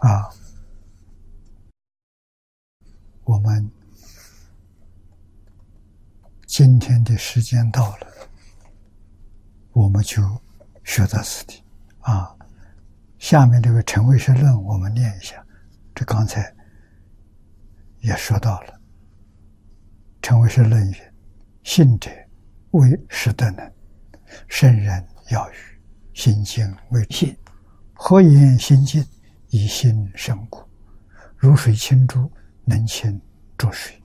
啊，我们今天的时间到了，我们就学到此地啊。下面这个陈为实论我们念一下，这刚才也说到了。陈为实论曰：信者为实德能，圣人要语，心静为信。何言心静？以心生故。如水清珠，能清浊水。